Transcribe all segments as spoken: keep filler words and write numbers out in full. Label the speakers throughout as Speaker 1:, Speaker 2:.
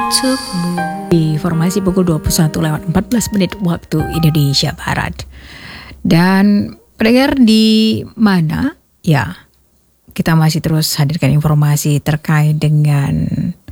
Speaker 1: untukmu. Di formasi pukul dua puluh satu lewat empat belas menit waktu Indonesia Barat. Dan pendengar di mana? Ya, kita masih terus hadirkan informasi terkait dengan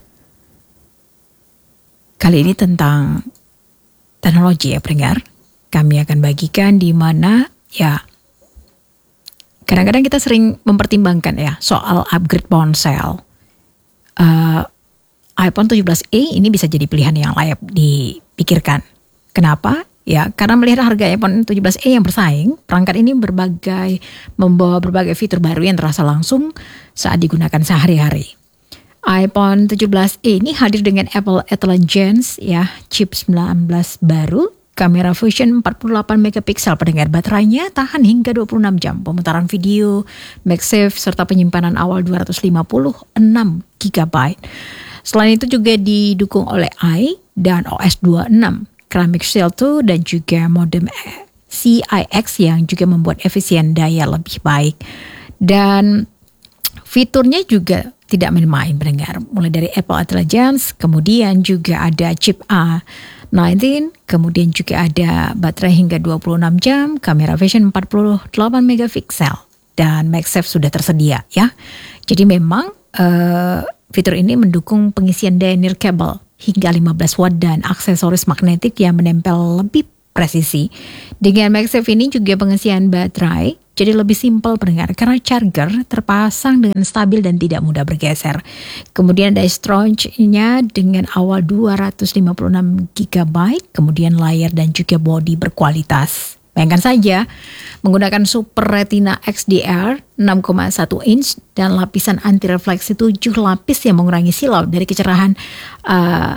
Speaker 1: kali ini tentang teknologi ya pendengar. Kami akan bagikan di mana ya kadang-kadang kita sering mempertimbangkan ya soal upgrade ponsel. Uh, iPhone tujuh belas e ini bisa jadi pilihan yang layak dipikirkan. Kenapa? Ya, karena melihat harga iPhone tujuh belas e yang bersaing, perangkat ini berbagai membawa berbagai fitur baru yang terasa langsung saat digunakan sehari-hari. iPhone tujuh belas e ini hadir dengan Apple Intelligence ya, chip sembilan belas baru, kamera Fusion empat puluh delapan megapiksel, pendengar baterainya tahan hingga dua puluh enam jam, pemutaran video, MagSafe serta penyimpanan awal dua ratus lima puluh enam giga byte. Selain itu juga didukung oleh i dan O S dua puluh enam, Ceramic Shield dua dan juga modem C I X yang juga membuat efisien daya lebih baik. Dan fiturnya juga tidak main-main pendengar, mulai dari Apple Intelligence, kemudian juga ada chip A sembilan belas, kemudian juga ada baterai hingga dua puluh enam jam, kamera Fusion empat puluh delapan megapiksel, dan MagSafe sudah tersedia ya. Jadi memang uh, fitur ini mendukung pengisian daya nirkabel hingga lima belas watt dan aksesoris magnetik yang menempel lebih presisi. Dengan MagSafe ini juga pengisian baterai jadi lebih simpel pendengar karena charger terpasang dengan stabil dan tidak mudah bergeser. Kemudian ada storage-nya dengan awal dua ratus lima puluh enam giga byte, kemudian layar dan juga bodi berkualitas. Bayangkan saja menggunakan Super Retina X D R enam koma satu inch dan lapisan anti refleksi tujuh lapis yang mengurangi silau dari kecerahan uh,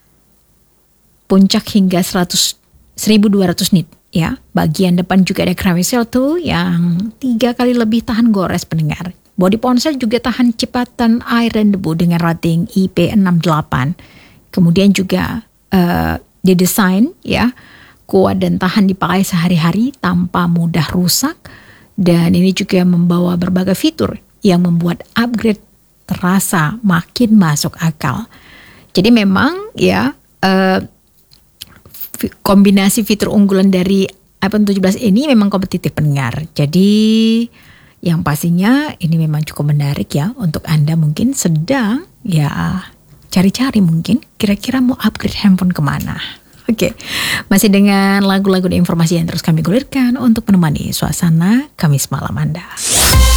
Speaker 1: puncak hingga seratus, seribu dua ratus nit ya. Bagian depan juga ada Ceramic Shield dua yang tiga kali lebih tahan gores pendengar. Bodi ponsel juga tahan cepatan air dan debu dengan rating I P enam puluh delapan. Kemudian juga uh, didesain ya kuat dan tahan dipakai sehari-hari tanpa mudah rusak. Dan ini juga membawa berbagai fitur yang membuat upgrade terasa makin masuk akal. Jadi memang ya uh, kombinasi fitur unggulan dari iPhone tujuh belas ini memang kompetitif pendengar. Jadi yang pastinya ini memang cukup menarik ya untuk Anda mungkin sedang ya cari-cari mungkin kira-kira mau upgrade handphone kemana. Oke, masih dengan lagu-lagu dan informasi yang terus kami gulirkan untuk menemani suasana Kamis malam Anda.